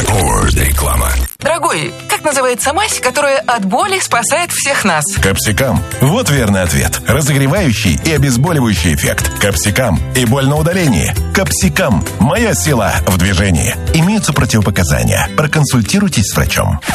Реклама. Дорогой, как называется мазь, которая от боли спасает всех нас? Капсикам. Вот верный ответ. Разогревающий и обезболивающий эффект. Капсикам. И боль на удалении. Капсикам. Моя сила в движении. Имеются противопоказания. Проконсультируйтесь с врачом.